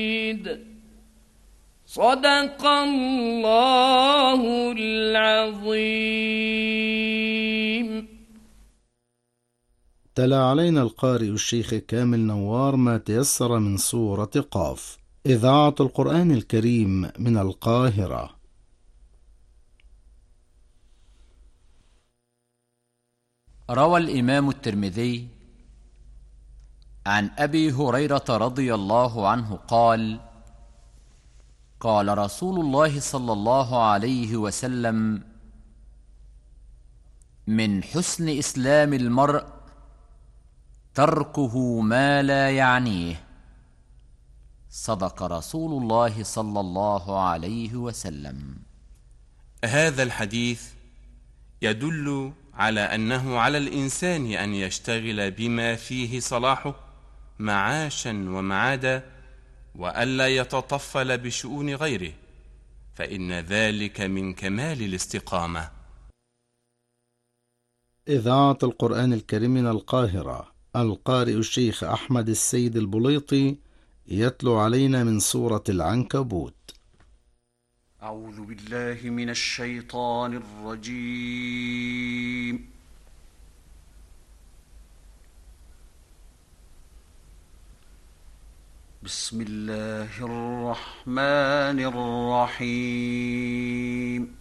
صدق الله العظيم. تلا علينا القارئ الشيخ كامل نوار ما تيسر من سورة قاف، إذاعة القرآن الكريم من القاهرة. روى الإمام الترمذي عن أبي هريرة رضي الله عنه قال: قال رسول الله صلى الله عليه وسلم: من حسن إسلام المرء تركه ما لا يعنيه. صدق رسول الله صلى الله عليه وسلم. هذا الحديث يدل على أنه على الإنسان أن يشتغل بما فيه صلاحه معاشا ومعادا، وألا يتطفل بشؤون غيره، فإن ذلك من كمال الاستقامة. إذاعة القرآن الكريم من القاهرة، القارئ الشيخ أحمد السيد البليطي يتلو علينا من سورة العنكبوت. أعوذ بالله من الشيطان الرجيم. بسم الله الرحمن الرحيم.